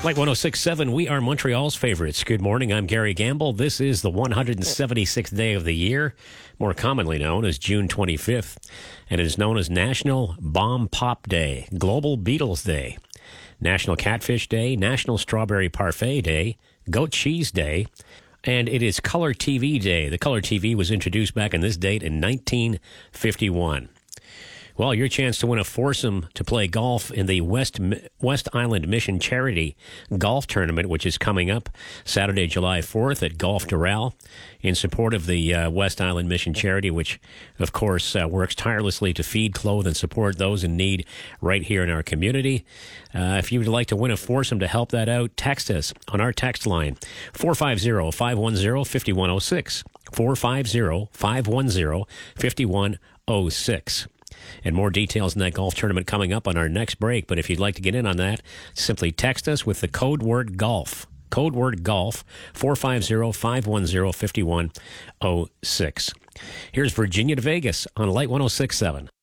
Light 106.7, we are Montreal's favorites. Good morning, I'm Gary Gamble. This is the 176th day of the year, more commonly known as June 25th, and it is known as National Bomb Pop Day, Global Beatles Day, National Catfish Day, National Strawberry Parfait Day, Goat Cheese Day, and it is Color TV Day. The Color TV was introduced back on this date in 1951. Well, your chance to win a foursome to play golf in the West Island Mission Charity Golf Tournament, which is coming up Saturday, July 4th at Golf Doral, in support of the West Island Mission Charity, which, of course, works tirelessly to feed, clothe, and support those in need right here in our community. If you would like to win a foursome to help that out, text us on our text line, 450-510-5106, 450-510-5106. And more details in that golf tournament coming up on our next break. But if you'd like to get in on that, simply text us with the code word GOLF. Code word GOLF, 450-510-5106. Here's Virginia to Vegas on Light 106.7.